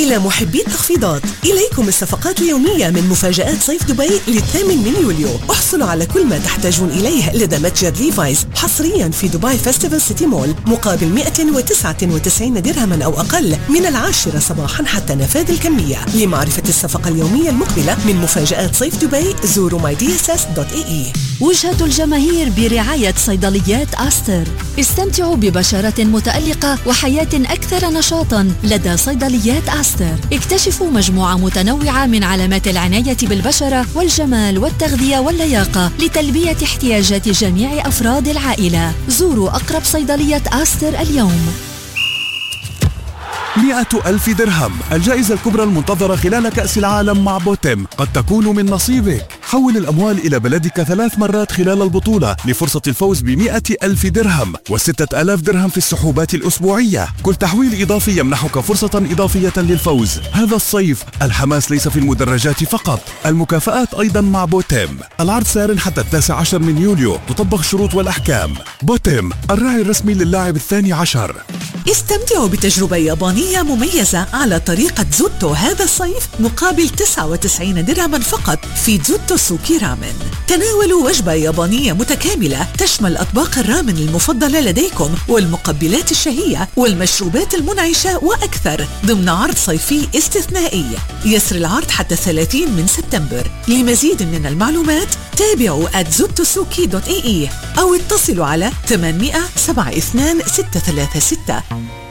إلى محبي التخفيضات، إليكم الصفقات اليومية من مفاجآت صيف دبي للثامن من يوليو. احصلوا على كل ما تحتاجون إليه لدى متجر ليفايز حصريا في دبي فيستيفال سيتي مول مقابل 199 درهما أو أقل من 10 صباحا حتى نفاذ الكمية. لمعرفة الصفقة اليومية المقبلة من مفاجآت صيف دبي زوروا mydss.ae. وجهة الجماهير برعاية صيدليات آستر. استمتعوا ببشرة متألقة وحياة أكثر نشاطا لدى صيدليات آستر. اكتشفوا مجموعة متنوعة من علامات العناية بالبشرة والجمال والتغذية واللياقة لتلبية احتياجات جميع أفراد العائلة. زوروا أقرب صيدلية آستر اليوم. 100,000 درهم الجائزة الكبرى المنتظرة خلال كأس العالم مع بوتيم قد تكون من نصيبك. حول الأموال إلى بلدك 3 مرات خلال البطولة لفرصة الفوز ب100,000 درهم و6,000 درهم في السحوبات الأسبوعية. كل تحويل إضافي يمنحك فرصة إضافية للفوز. هذا الصيف الحماس ليس في المدرجات فقط، المكافآت أيضا مع بوتيم. العرض سار حتى 19 من يوليو، تطبق الشروط والأحكام. بوتيم الراعي الرسمي للاعب الثاني عشر. استمتعوا بتجربة يابانية مميزة على طريقة زوتو هذا الصيف مقابل 99 درهما فقط في زوتو سوكي رامن. تناولوا وجبة يابانية متكاملة تشمل أطباق الرامن المفضلة لديكم والمقبلات الشهية والمشروبات المنعشة وأكثر ضمن عرض صيفي استثنائي. يسري العرض حتى 30 من سبتمبر. لمزيد من المعلومات تابعوا @zotosuki.ae أو اتصلوا على 800 72 636.